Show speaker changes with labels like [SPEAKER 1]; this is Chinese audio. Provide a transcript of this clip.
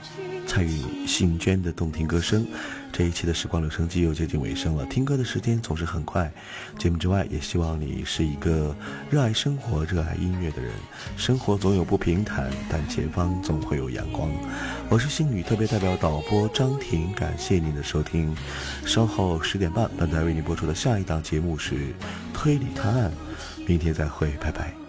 [SPEAKER 1] 参与信娟的动听歌声。这一期的时光留声机又接近尾声了，听歌的时间总是很快。节目之外，也希望你是一个热爱生活、热爱音乐的人。生活总有不平坦，但前方总会有阳光。我是星宇特别代表导播张婷，感谢您的收听。稍后10点半，本台为您播出的下一档节目是推理探案。明天再会，拜拜。